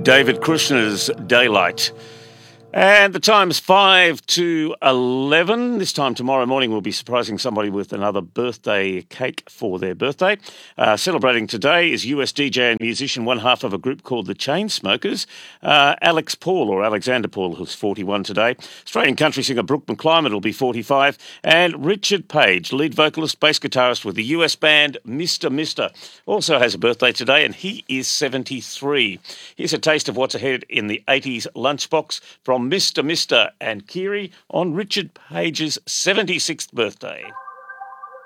David Kushner's Daylight. And the time's 5 to 11. This time tomorrow morning we'll be surprising somebody with another birthday cake for their birthday. Celebrating today is US DJ and musician, one half of a group called the Chainsmokers, Alex Paul, or Alexander Paul, who's 41 today. Australian country singer Brooke McClymont will be 45. And Richard Page, lead vocalist, bass guitarist with the US band Mr. Mister, also has a birthday today, and he is 73. Here's a taste of what's ahead in the 80s lunchbox from Mr. Mister and Kiri on Richard Page's 76th birthday.